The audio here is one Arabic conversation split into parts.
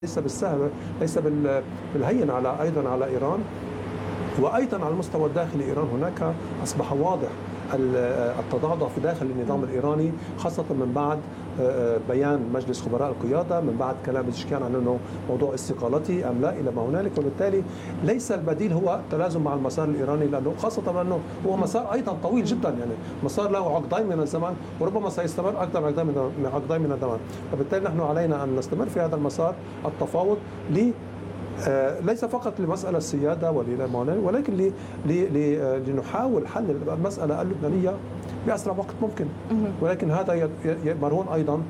ليس بالسهل، ليس بالهين على أيضا على إيران. وأيضا على المستوى الداخلي إيران هناك أصبح واضح التضعضع في داخل النظام الإيراني، خاصة من بعد بيان مجلس خبراء القيادة، من بعد كلام بزشكيان عن أنه موضوع استقالته أم لا إلى ما هنالك. وبالتالي ليس البديل هو التلازم مع المسار الإيراني، لأنه خاصة أنه هو مسار أيضا طويل جدا، يعني مسار له عقدين من الزمن وربما سيستمر أكثر من عقدين من الزمن. فبالتالي نحن علينا أن نستمر في هذا المسار التفاوض ليس فقط لمسألة السيادة ولكن لنحاول حل المسألة اللبنانية بأسرع وقت ممكن. ولكن هذا مرهون أيضا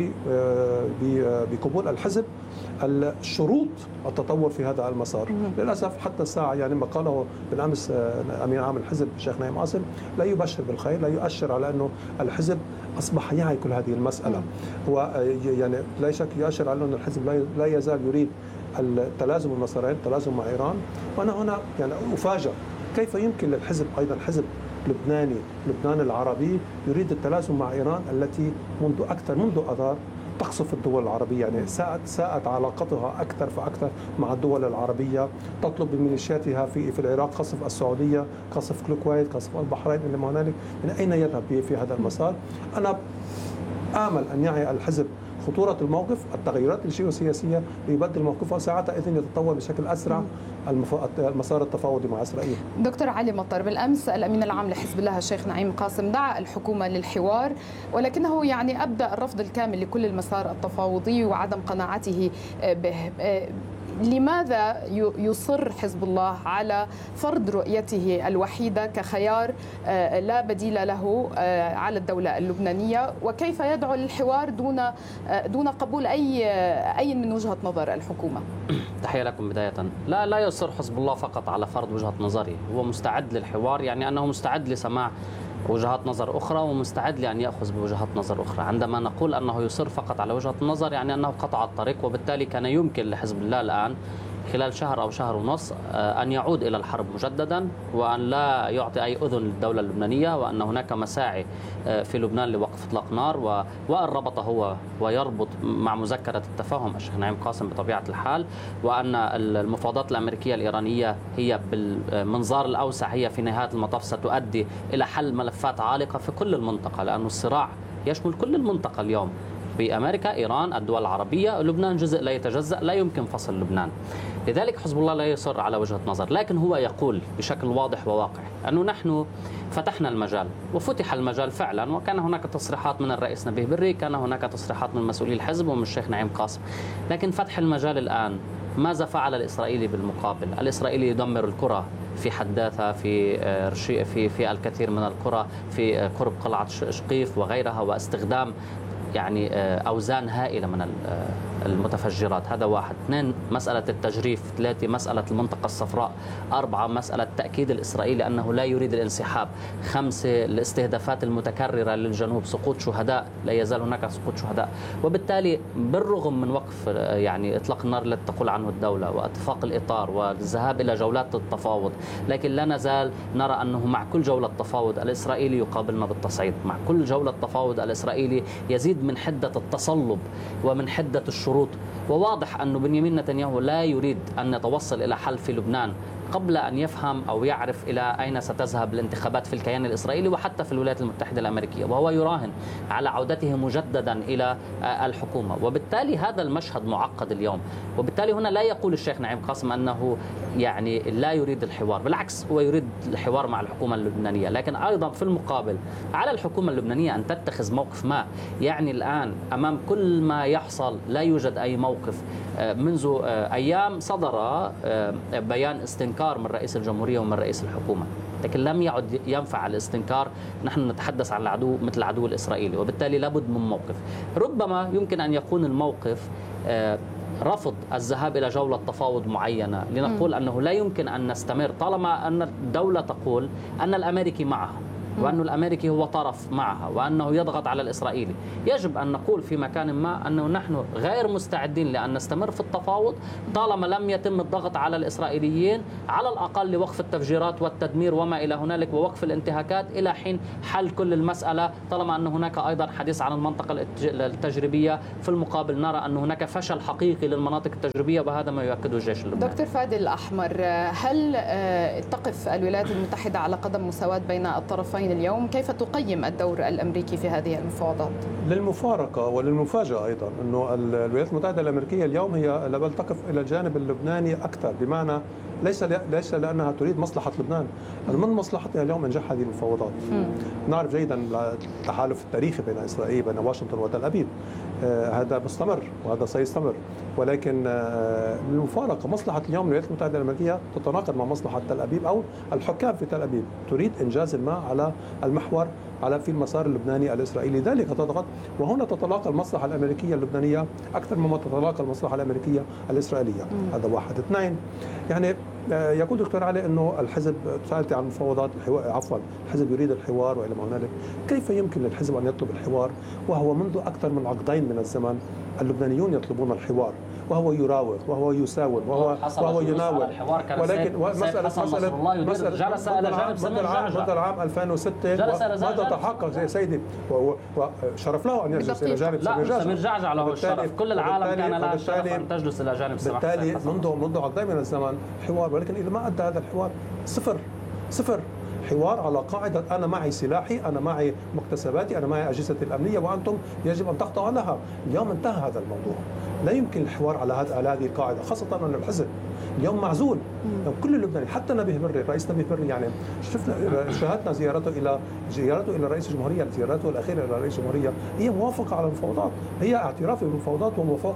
بقبول الحزب الشروط التطور في هذا المسار. للأسف حتى الساعة يعني ما قاله بالأمس أمين عام الحزب الشيخ نعيم قاسم لا يبشر بالخير، لا يؤشر على أنه الحزب أصبح يعي كل هذه المسألة. هو يعني لا شك يؤشر على أن الحزب لا يزال يريد التلازم المسارين، التلازم مع إيران. وأنا هنا يعني أفاجأ كيف يمكن للحزب أيضا حزب لبنان العربي يريد التلازم مع إيران التي منذ أذار تقصف الدول العربية، يعني ساءت علاقتها أكثر فأكثر مع الدول العربية، تطلب بميليشياتها في العراق قصف السعودية، قصف الكويت، قصف البحرين إلى ما هنالك. من أين يذهب في هذا المسار؟ أنا آمل أن يعي الحزب خطورة الموقف، التغيرات الجيوسياسية ليبدل موقفه، ساعتها إذن يتطور بشكل أسرع المسار التفاوضي مع إسرائيل. دكتور علي مطر، بالأمس الأمين العام لحزب الله الشيخ نعيم قاسم دعا الحكومة للحوار، ولكنه يعني أبدأ الرفض الكامل لكل المسار التفاوضي وعدم قناعته به. لماذا يصر حزب الله على فرض رؤيته الوحيدة كخيار لا بديل له على الدولة اللبنانية، وكيف يدعو للحوار دون قبول أي من وجهة نظر الحكومة؟ تحية لكم بداية. لا يصر حزب الله فقط على فرض وجهة نظره، هو مستعد للحوار، يعني أنه مستعد لسماع وجهات نظر أخرى ومستعد لأن يأخذ بوجهات نظر أخرى. عندما نقول أنه يصر فقط على وجهة النظر يعني أنه قطع الطريق، وبالتالي كان يمكن لحزب الله الآن خلال شهر أو شهر ونص أن يعود إلى الحرب مجددا، وأن لا يعطي أي أذن للدولة اللبنانية، وأن هناك مساعي في لبنان لوقف إطلاق نار، وأن ربط هو ويربط مع مذكرة التفاهم الشيخ نعيم قاسم بطبيعة الحال، وأن المفاوضات الأمريكية الإيرانية هي بالمنظار الأوسع هي في نهاية المطاف ستؤدي إلى حل ملفات عالقة في كل المنطقة، لأن الصراع يشمل كل المنطقة اليوم بأمريكا، إيران، الدول العربية، لبنان جزء لا يتجزأ، لا يمكن فصل لبنان. لذلك حزب الله لا يصر على وجهة نظر، لكن هو يقول بشكل واضح وواقع أنه نحن فتحنا المجال، وفتح المجال فعلا، وكان هناك تصريحات من الرئيس نبيه بري، كان هناك تصريحات من مسؤولي الحزب ومن الشيخ نعيم قاسم، لكن فتح المجال الآن ماذا فعل الإسرائيلي بالمقابل؟ الإسرائيلي يدمر القرى في حداثة، في الكثير من القرى في قرب قلعة شقيف وغيرها، واستخدام يعني أوزان هائلة من المتفجرات. هذا واحد. 2 مسألة التجريف. 3 مسألة المنطقة الصفراء. 4 مسألة تأكيد الإسرائيلي أنه لا يريد الانسحاب. 5 الاستهدافات المتكررة للجنوب، سقوط شهداء، لا يزال هناك سقوط شهداء. وبالتالي بالرغم من وقف يعني إطلاق النار التي تقول عنه الدولة واتفاق الإطار والذهاب إلى جولات التفاوض، لكن لا نزال نرى أنه مع كل جولة تفاوض الإسرائيلي يقابلنا بالتصعيد، مع كل جولة تفاوض الإسرائيلي يزيد من حدة التصلب ومن حدة الشروط. وواضح أن بنيامين نتنياهو لا يريد أن يتوصل إلى حل في لبنان قبل أن يفهم أو يعرف إلى أين ستذهب الانتخابات في الكيان الإسرائيلي وحتى في الولايات المتحدة الأمريكية، وهو يراهن على عودته مجددا إلى الحكومة. وبالتالي هذا المشهد معقد اليوم. وبالتالي هنا لا يقول الشيخ نعيم قاسم أنه يعني لا يريد الحوار، بالعكس هو يريد الحوار مع الحكومة اللبنانية، لكن أيضا في المقابل على الحكومة اللبنانية أن تتخذ موقف ما. يعني الآن أمام كل ما يحصل لا يوجد أي موقف. منذ أيام صدر بيان استنكار من رئيس الجمهورية ومن رئيس الحكومة، لكن لم يعد ينفع الاستنكار. نحن نتحدث عن العدو مثل العدو الإسرائيلي، وبالتالي لابد من موقف. ربما يمكن أن يكون الموقف رفض الذهاب إلى جولة تفاوض معينة، لنقول أنه لا يمكن أن نستمر طالما أن الدولة تقول أن الأمريكي معها. وأنه الأمريكي هو طرف معها وأنه يضغط على الإسرائيلي. يجب أن نقول في مكان ما أنه نحن غير مستعدين لأن نستمر في التفاوض طالما لم يتم الضغط على الإسرائيليين على الأقل لوقف التفجيرات والتدمير وما إلى هنالك ووقف الانتهاكات إلى حين حل كل المسألة، طالما أن هناك أيضا حديث عن المنطقة التجريبية. في المقابل نرى أن هناك فشل حقيقي للمناطق التجريبية وهذا ما يؤكده الجيش اللبناني. دكتور فادي الأحمر، هل تقف الولايات المتحدة على قدم مساواة بين الطرفين اليوم؟ كيف تقيم الدور الأمريكي في هذه المفاوضات؟ للمفارقة وللمفاجأة أيضا أنه الولايات المتحدة الأمريكية اليوم هي بل تقف إلى الجانب اللبناني أكثر، بمعنى ليس لأنها تريد مصلحة لبنان، من مصلحتها اليوم إنجاح هذه المفاوضات. نعرف جيدا التحالف التاريخي بين إسرائيل بين واشنطن وتل أبيب، هذا مستمر وهذا سيستمر، ولكن بالمفارقة مصلحة اليوم الولايات المتحدة الأمريكية تتناقض مع مصلحة تل أبيب أو الحكام في تل أبيب، تريد إنجاز ما على المحور في المسار اللبناني الإسرائيلي، ذلك تضغط، وهنا تتلاقى المصلحة الأمريكية اللبنانية أكثر مما تتلاقى المصلحة الأمريكية الإسرائيلية. هذا واحد. اثنين، يعني يقول دكتور علي أنه الحزب، سألتي عن المفاوضات، الحزب يريد الحوار وإلى ما هنالك. كيف يمكن للحزب أن يطلب الحوار وهو منذ أكثر من عقدين من الزمن اللبنانيون يطلبون الحوار، وهو يراوغ وهو يساور وهو يناور، ولكن مسألة جلس إلى جانب منذ العام 2006 ماذا تحقق يا سيدي؟ وشرف له أن يجلس إلى جانب سمير جعجع له الشرف، كل العالم كان لها الشرف أن تجلس إلى جانب سمير. بالتالي منذ عقدين من الزمن حوار، ولكن إذا ما أدى هذا الحوار صفر حوار على قاعدة أنا معي سلاحي، أنا معي مكتسباتي، أنا معي أجهزتي الأمنية وأنتم يجب أن تخضعوا لها. اليوم انتهى هذا الموضوع، لا يمكن الحوار على هذه القاعدة، خاصة أن الحزب اليوم معزول. كل اللبناني حتى نبيه بري، رئيس نبيه بري، يعني شاهدنا زيارته إلى رئيس الجمهورية، زيارته الأخيرة إلى رئيس الجمهورية هي موافقة على المفاوضات، هي اعترافه بالمفاوضات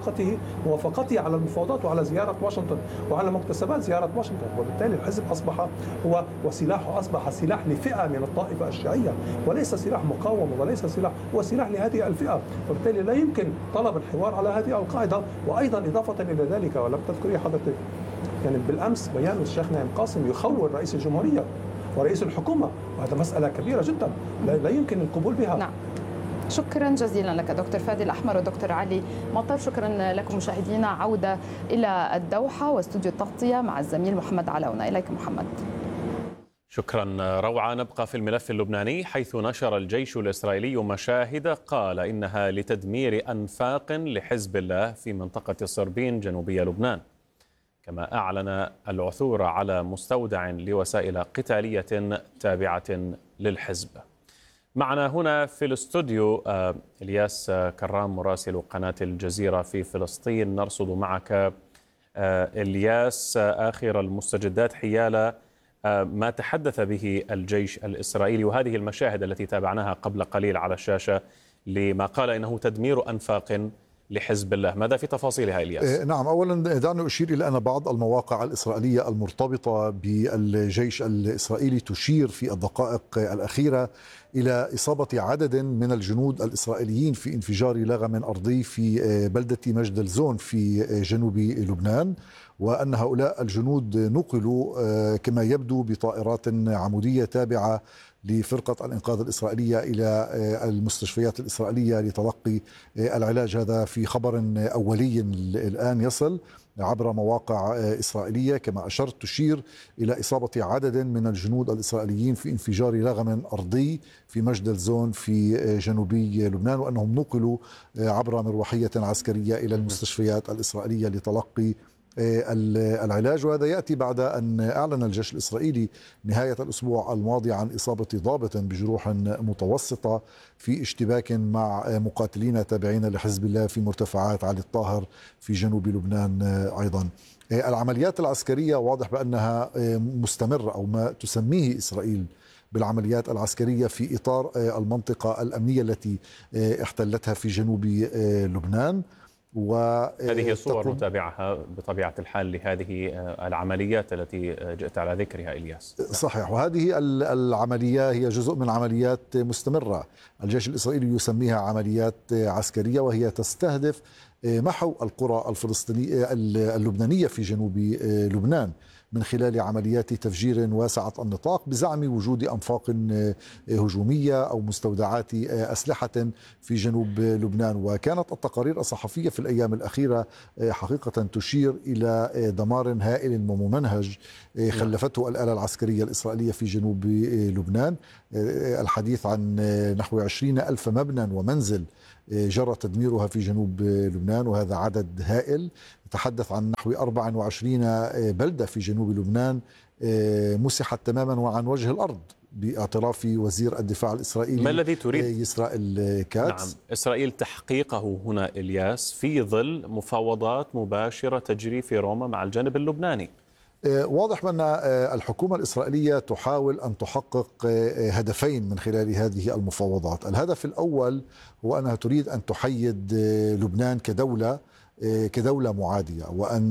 وموافقته على المفاوضات وعلى زيارة واشنطن وعلى مكتسبات زيارة واشنطن. وبالتالي الحزب أصبح هو وسلاحه أصبح سلاح لفئة من الطائفة الشيعية، وليس سلاح مقاومة وليس سلاح، هو سلاح لهذه الفئة. وبالتالي لا يمكن طلب الحوار على هذه القاعدة. وأيضا إضافة إلى ذلك، ولم تذكري حضرتك، يعني بالأمس بيان الشيخ نايم قاسم يخول رئيس الجمهورية ورئيس الحكومة، وهذا مسألة كبيرة جدا لا يمكن القبول بها. نعم. شكرا جزيلا لك دكتور فادي الأحمر ودكتور علي مطر. شكرا لكم مشاهدينا. عودة إلى الدوحة واستوديو التغطية مع الزميل محمد علاونة. إليك محمد. شكرا روعة. نبقى في الملف اللبناني، حيث نشر الجيش الإسرائيلي مشاهد قال إنها لتدمير أنفاق لحزب الله في منطقة صربين جنوبية لبنان، كما أعلن العثور على مستودع لوسائل قتالية تابعة للحزب. معنا هنا في الاستوديو إلياس كرام مراسل قناة الجزيرة في فلسطين. نرصد معك إلياس آخر المستجدات حيال ما تحدث به الجيش الإسرائيلي وهذه المشاهد التي تابعناها قبل قليل على الشاشة لما قال إنه تدمير أنفاق لحزب الله. ماذا في تفاصيلها إلياس؟ نعم، أولا دعني أشير إلى أن بعض المواقع الإسرائيلية المرتبطة بالجيش الإسرائيلي تشير في الدقائق الأخيرة إلى إصابة عدد من الجنود الإسرائيليين في انفجار لغم أرضي في بلدة مجد الزون في جنوب لبنان، وأن هؤلاء الجنود نقلوا كما يبدو بطائرات عمودية تابعة لفرقة الإنقاذ الإسرائيلية إلى المستشفيات الإسرائيلية لتلقي العلاج. هذا في خبر أولي الآن يصل عبر مواقع إسرائيلية كما أشرت، تشير إلى إصابة عدد من الجنود الإسرائيليين في انفجار لغم أرضي في مجد الزون في جنوبي لبنان، وأنهم نقلوا عبر مروحية عسكرية إلى المستشفيات الإسرائيلية لتلقي العلاج. وهذا يأتي بعد أن أعلن الجيش الإسرائيلي نهاية الأسبوع الماضي عن إصابة ضابط بجروح متوسطة في اشتباك مع مقاتلين تابعين لحزب الله في مرتفعات علي الطاهر في جنوب لبنان. أيضا العمليات العسكرية واضح بأنها مستمرة، أو ما تسميه إسرائيل بالعمليات العسكرية في إطار المنطقة الأمنية التي احتلتها في جنوب لبنان. هذه صور نتابعها بطبيعة الحال لهذه العمليات التي جئت على ذكرها إلياس. صحيح، وهذه العملية هي جزء من عمليات مستمرة الجيش الإسرائيلي يسميها عمليات عسكرية، وهي تستهدف محو القرى الفلسطينية اللبنانية في جنوب لبنان من خلال عمليات تفجير واسعة النطاق بزعم وجود أنفاق هجومية أو مستودعات أسلحة في جنوب لبنان. وكانت التقارير الصحفية في الأيام الأخيرة حقيقة تشير إلى دمار هائل وممنهج خلفته الآلة العسكرية الإسرائيلية في جنوب لبنان. الحديث عن نحو 20,000 مبنى ومنزل جرى تدميرها في جنوب لبنان، وهذا عدد هائل. نتحدث عن نحو 24 بلدة في جنوب لبنان مسحت تماما وعن وجه الأرض باعتراف وزير الدفاع الإسرائيلي. ما الذي تريد إسرائيل كاتس؟ نعم، إسرائيل تحقيقه هنا إلياس في ظل مفاوضات مباشرة تجري في روما مع الجانب اللبناني؟ واضح أن الحكومة الإسرائيلية تحاول أن تحقق هدفين من خلال هذه المفاوضات. الهدف الأول هو أنها تريد أن تحيد لبنان كدولة معادية، وأن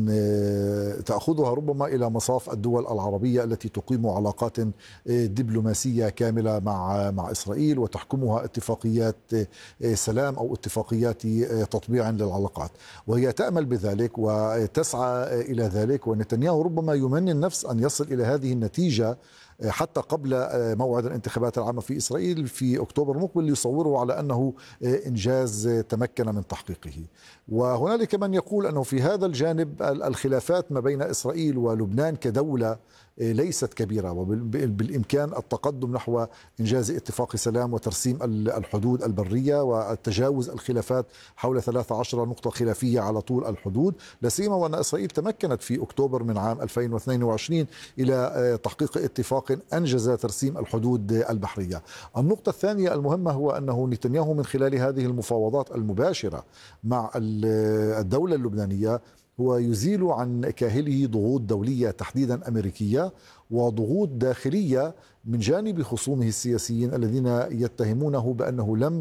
تأخذها ربما إلى مصاف الدول العربية التي تقيم علاقات دبلوماسية كاملة مع إسرائيل وتحكمها اتفاقيات سلام أو اتفاقيات تطبيع للعلاقات، وهي تأمل بذلك وتسعى إلى ذلك. ونتنياهو ربما يمني النفس أن يصل إلى هذه النتيجة حتى قبل موعد الانتخابات العامة في إسرائيل في أكتوبر المقبل، ليصوره على أنه إنجاز تمكن من تحقيقه. وهنالك من يقول أنه في هذا الجانب الخلافات ما بين إسرائيل ولبنان كدولة ليست كبيرة، وبالإمكان التقدم نحو إنجاز اتفاق سلام وترسيم الحدود البرية وتجاوز الخلافات حول 13 نقطة خلافية على طول الحدود، لا سيما وأن إسرائيل تمكنت في أكتوبر من عام 2022 إلى تحقيق اتفاق أنجز ترسيم الحدود البحرية. النقطة الثانية المهمة هو أنه نتنياهو من خلال هذه المفاوضات المباشرة مع الدولة اللبنانية هو يزيل عن كاهله ضغوط دولية تحديدا أمريكية وضغوط داخلية من جانب خصومه السياسيين الذين يتهمونه بأنه لم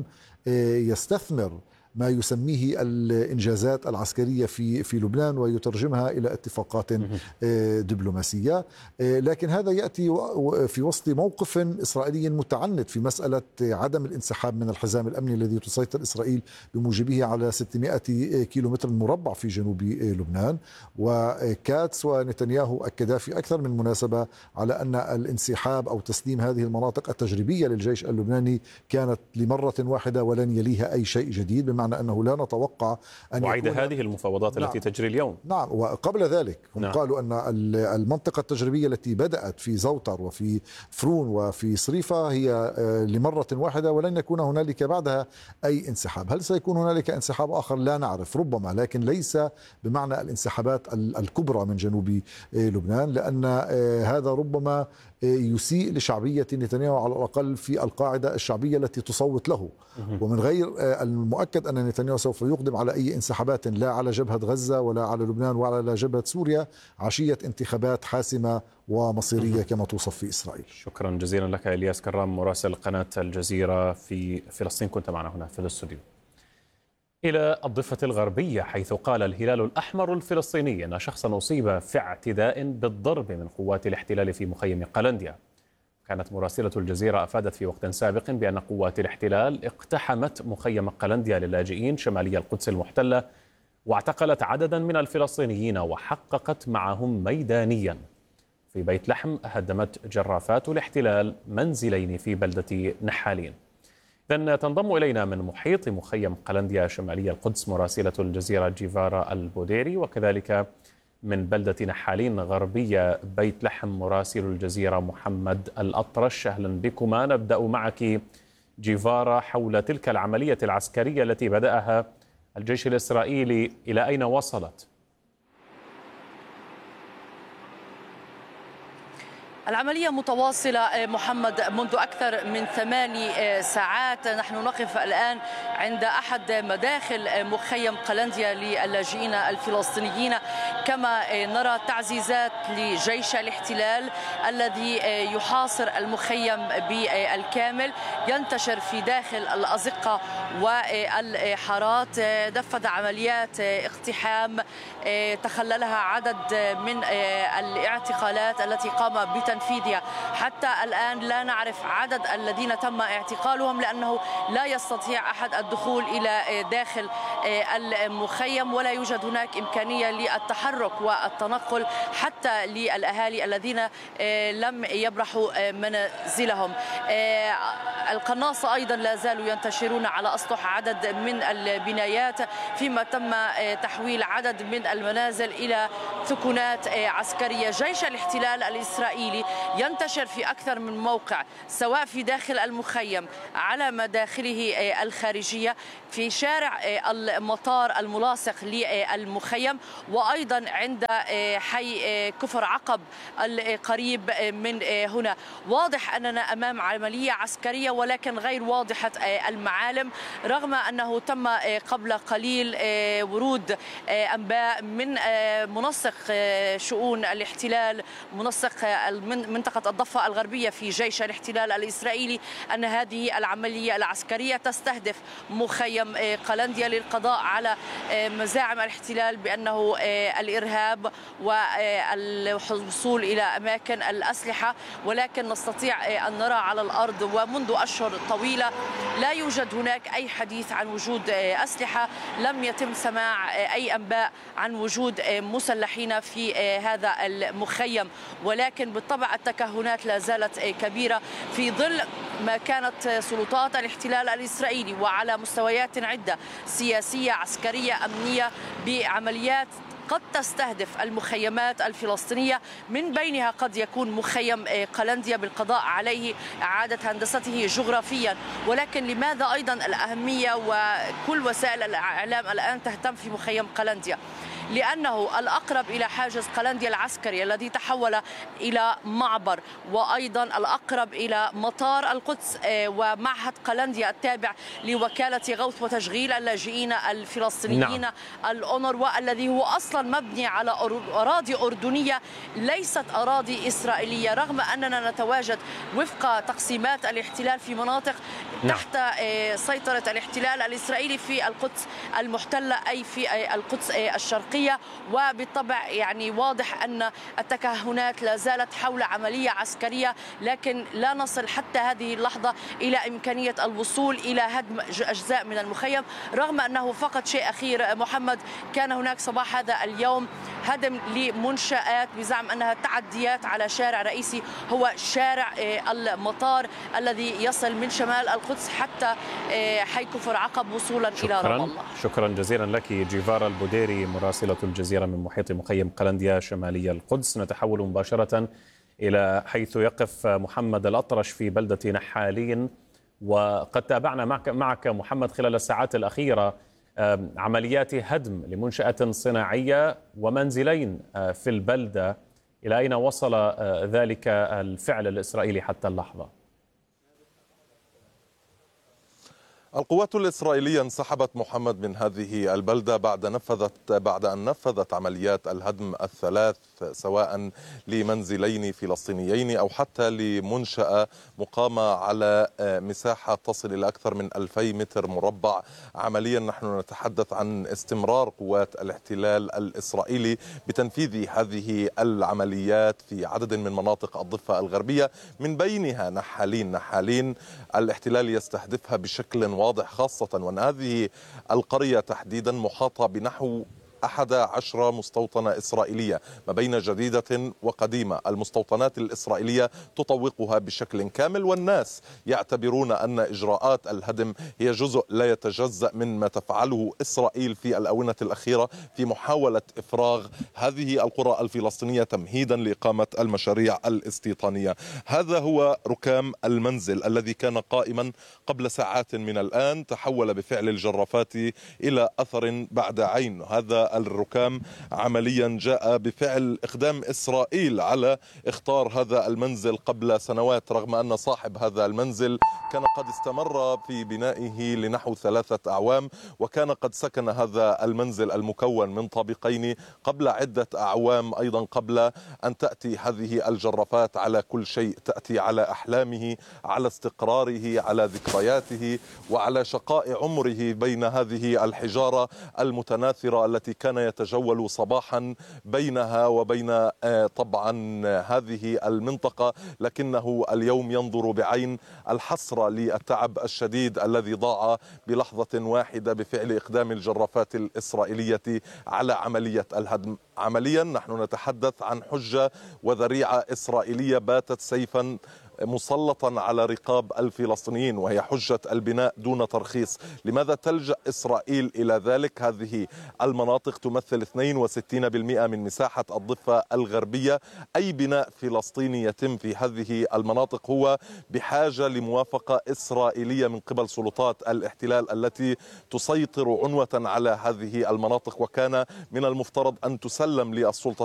يستثمر ما يسميه الإنجازات العسكرية في لبنان ويترجمها إلى اتفاقات دبلوماسية. لكن هذا يأتي في وسط موقف إسرائيلي متعنت في مسألة عدم الانسحاب من الحزام الأمني الذي تسيطر إسرائيل بموجبه على 600 كيلومتر مربع في جنوب لبنان. وكاتس ونتنياهو أكدا في أكثر من مناسبة على أن الانسحاب أو تسليم هذه المناطق التجريبية للجيش اللبناني كانت لمرة واحدة ولن يليها أي شيء جديد، بمعنى أنه لا نتوقع أن وعيد هذه المفاوضات التي تجري اليوم. نعم، وقبل ذلك هم قالوا أن المنطقة التجريبية التي بدأت في زوتر وفي فرون وفي صريفة هي لمرة واحدة ولن يكون هنالك بعدها أي انسحاب. هل سيكون هنالك انسحاب آخر؟ لا نعرف، ربما، لكن ليس بمعنى الانسحابات الكبرى من جنوب لبنان، لأن هذا ربما يسيء لشعبية نتنياهو على الأقل في القاعدة الشعبية التي تصوت له. ومن غير المؤكد أن نتنياهو سوف يقدم على أي انسحابات لا على جبهة غزة ولا على لبنان ولا على جبهة سوريا عشية انتخابات حاسمة ومصيرية كما توصف في إسرائيل. شكرا جزيلا لك إلياس كرام مراسل قناة الجزيرة في فلسطين، كنت معنا هنا في الاستوديو. إلى الضفة الغربية، حيث قال الهلال الأحمر الفلسطيني أن شخصا أصيب في اعتداء بالضرب من قوات الاحتلال في مخيم قلنديا. كانت مراسلة الجزيرة أفادت في وقت سابق بأن قوات الاحتلال اقتحمت مخيم قلنديا للاجئين شمالي القدس المحتلة واعتقلت عددا من الفلسطينيين وحققت معهم ميدانيا. في بيت لحم هدمت جرافات الاحتلال منزلين في بلدة نحالين. إذن تنضم إلينا من محيط مخيم قلنديا شمالي القدس مراسلة الجزيرة جيفارا البوديري، وكذلك من بلدة نحالين غربية بيت لحم مراسل الجزيرة محمد الأطرش. أهلا بكما. نبدأ معك جيفارا حول تلك العملية العسكرية التي بدأها الجيش الإسرائيلي، إلى أين وصلت؟ العملية متواصلة محمد منذ أكثر من 8 ساعات. نحن نقف الآن عند أحد مداخل مخيم قلنديا للاجئين الفلسطينيين، كما نرى تعزيزات لجيش الاحتلال الذي يحاصر المخيم بالكامل، ينتشر في داخل الأزقة والحارات. نفذ عمليات اقتحام تخللها عدد من الاعتقالات التي قام بتنفيذها. حتى الآن لا نعرف عدد الذين تم اعتقالهم، لأنه لا يستطيع أحد الدخول إلى داخل المخيم، ولا يوجد هناك إمكانية للتحرك والتنقل حتى للأهالي الذين لم يبرحوا منازلهم. القناصة أيضا لا زالوا ينتشرون على أسطح عدد من البنايات، فيما تم تحويل عدد من المنازل إلى ثكنات عسكرية. جيش الاحتلال الإسرائيلي ينتشر في أكثر من موقع، سواء في داخل المخيم على مداخله الخارجية، في شارع المطار الملاصق للمخيم، وأيضا عند حي كفر عقب القريب من هنا. واضح أننا أمام عملية عسكرية ولكن غير واضحة المعالم، رغم أنه تم قبل قليل ورود أنباء من منسق شؤون الاحتلال، منسق منطقة الضفة الغربية في جيش الاحتلال الإسرائيلي، أن هذه العملية العسكرية تستهدف مخيم قلنديا للقضاء على مزاعم الاحتلال بأنه الإرهاب والوصول إلى أماكن الأسلحة. ولكن نستطيع أن نرى على الأرض ومنذ أشهر طويلة لا يوجد هناك أي حديث عن وجود أسلحة، لم يتم سماع أي أنباء عن وجود مسلحين في هذا المخيم. ولكن بالطبع التكهنات لا زالت كبيرة في ظل ما كانت سلطات الاحتلال الإسرائيلي وعلى مستويات عدة، سياسية، عسكرية، أمنية، بعمليات قد تستهدف المخيمات الفلسطينية، من بينها قد يكون مخيم قلنديا بالقضاء عليه، إعادة هندسته جغرافيا. ولكن لماذا أيضا الأهمية وكل وسائل الإعلام الآن تهتم في مخيم قلنديا؟ لأنه الأقرب إلى حاجز قلنديا العسكري الذي تحول إلى معبر، وأيضا الأقرب إلى مطار القدس ومعهد قلنديا التابع لوكالة غوث وتشغيل اللاجئين الفلسطينيين. نعم. الأونروا الذي هو أصلا مبني على أراضي أردنية ليست أراضي إسرائيلية، رغم أننا نتواجد وفق تقسيمات الاحتلال في مناطق تحت سيطرة الاحتلال الإسرائيلي في القدس المحتلة، أي في القدس الشرقية. وبالطبع يعني واضح أن التكهنات لا زالت حول عملية عسكرية، لكن لا نصل حتى هذه اللحظة إلى إمكانية الوصول إلى هدم أجزاء من المخيم، رغم أنه فقط شيء أخير محمد، كان هناك صباح هذا اليوم هدم لمنشآت بزعم أنها تعديات على شارع رئيسي، هو شارع المطار الذي يصل من شمال القدس حتى حي كفر عقب وصولا إلى رام الله. شكرا جزيلا لك جيفارا البوديري مراسلة الجزيرة من محيط مخيم قلنديا شمالي القدس. نتحول مباشرة إلى حيث يقف محمد الأطرش في بلدة نحالين، وقد تابعنا معك محمد خلال الساعات الأخيرة عمليات هدم لمنشأة صناعية ومنزلين في البلدة. إلى أين وصل ذلك الفعل الإسرائيلي حتى اللحظة؟ القوات الإسرائيلية انسحبت محمد من هذه البلدة بعد أن نفذت عمليات الهدم الثلاث، سواء لمنزلين فلسطينيين أو حتى لمنشأة مقامة على مساحة تصل إلى أكثر من 2000 متر مربع. عمليا نحن نتحدث عن استمرار قوات الاحتلال الإسرائيلي بتنفيذ هذه العمليات في عدد من مناطق الضفة الغربية، من بينها نحالين الاحتلال يستهدفها بشكل واضح، خاصة وأن هذه القرية تحديدا محاطة بنحو 11 مستوطنة إسرائيلية ما بين جديدة وقديمة. المستوطنات الإسرائيلية تطوقها بشكل كامل، والناس يعتبرون أن إجراءات الهدم هي جزء لا يتجزأ من ما تفعله إسرائيل في الآونة الأخيرة في محاولة إفراغ هذه القرى الفلسطينية تمهيدا لإقامة المشاريع الاستيطانية. هذا هو ركام المنزل الذي كان قائما قبل ساعات من الآن، تحول بفعل الجرافات إلى أثر بعد عين. هذا الركام عمليا جاء بفعل إقدام إسرائيل على اختار هذا المنزل قبل سنوات، رغم أن صاحب هذا المنزل كان قد استمر في بنائه لنحو 3 أعوام، وكان قد سكن هذا المنزل المكون من طابقين قبل عدة أعوام أيضا، قبل أن تأتي هذه الجرافات على كل شيء، تأتي على أحلامه، على استقراره، على ذكرياته، وعلى شقاء عمره بين هذه الحجارة المتناثرة التي وكان يتجول صباحا بينها وبين طبعا هذه المنطقة، لكنه اليوم ينظر بعين الحسرة للتعب الشديد الذي ضاع بلحظة واحدة بفعل إقدام الجرافات الإسرائيلية على عملية الهدم. عمليا نحن نتحدث عن حجة وذريعة إسرائيلية باتت سيفا مسلطا على رقاب الفلسطينيين، وهي حجة البناء دون ترخيص. لماذا تلجأ إسرائيل إلى ذلك؟ هذه المناطق تمثل 62% من مساحة الضفة الغربية. أي بناء فلسطيني يتم في هذه المناطق هو بحاجة لموافقة إسرائيلية من قبل سلطات الاحتلال التي تسيطر عنوة على هذه المناطق، وكان من المفترض أن تسلم للسلطة